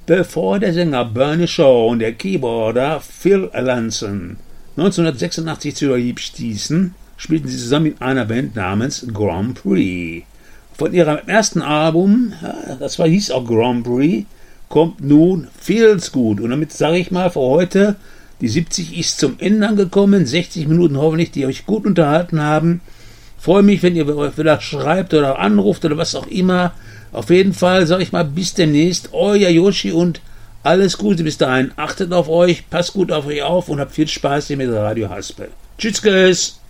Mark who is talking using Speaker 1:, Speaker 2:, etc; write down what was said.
Speaker 1: bevor der Sänger Bernie Shaw und der Keyboarder Phil Lanson 1986 zu ihr stießen, spielten sie zusammen in einer Band namens Grand Prix. Von ihrem ersten Album, hieß auch Grand Prix, kommt nun Feels Good. Und damit sage ich mal für heute, die 70 ist zum Ende angekommen. 60 Minuten hoffentlich, die euch gut unterhalten haben. Freue mich, wenn ihr wieder schreibt oder anruft oder was auch immer. Auf jeden Fall sage ich mal bis demnächst. Euer Yoshi und alles Gute bis dahin. Achtet auf euch, passt gut auf euch auf und habt viel Spaß hier mit Radio Haspel. Tschüss, Guys.